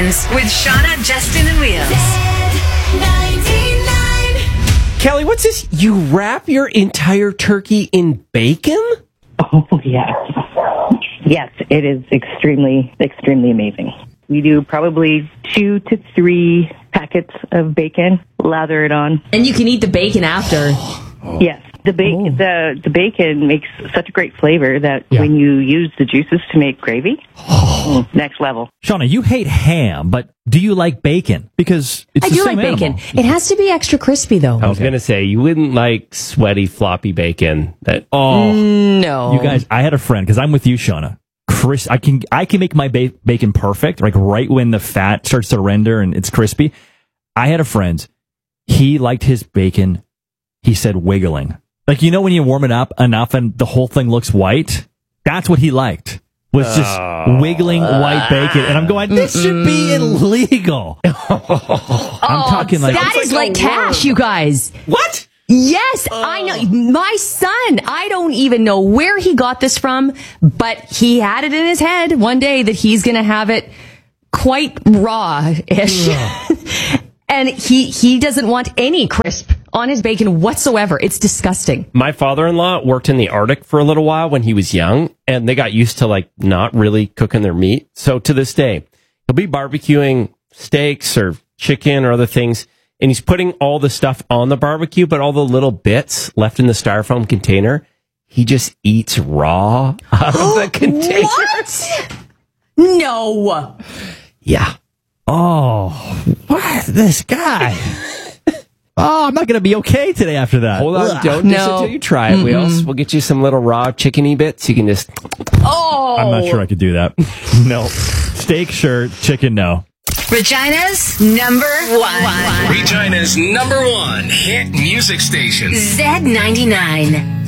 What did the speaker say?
Weekends with Shauna, Justin, and Wheels. Kelly, what's this? You wrap your entire turkey in bacon? Oh, yeah. Yes, it is extremely, extremely amazing. We do probably 2 to 3 packets of bacon, lather it on. And you can eat the bacon after. Yes. The bacon makes such a great flavor that when you use the juices to make gravy, next level. Shauna, you hate ham, but do you like bacon? Because it's I the do same like bacon. animal. It has to be extra crispy, though. I was going to say, you wouldn't like sweaty, floppy bacon. No. You guys, I had a friend, because I'm with you, Shauna. I can make my bacon perfect, like right when the fat starts to render and it's crispy. I had a friend, he liked his bacon, he said wiggling. Like, you know when you warm it up enough and the whole thing looks white? That's what he liked, was just wiggling white bacon. And I'm going, this should be illegal. I'm talking like... That is like cash, you guys. What? Yes, I know. My son, I don't even know where he got this from, but he had it in his head one day that he's going to have it quite raw-ish. And he doesn't want any crisp on his bacon whatsoever. It's disgusting. My father-in-law worked in the Arctic for a little while when he was young, and they got used to like not really cooking their meat. So to this day, he'll be barbecuing steaks or chicken or other things, and he's putting all the stuff on the barbecue, but all the little bits left in the styrofoam container, he just eats raw out of the container. What? No. Yeah. Oh, what? This guy. Oh, I'm not going to be okay today after that. Hold on, don't dish it till you try it, Wheels. We'll get you some little raw chickeny bits. You can just... Oh. I'm not sure I could do that. No. Steak, sure. Chicken, no. Regina's number one. Regina's number one hit music station. Z99.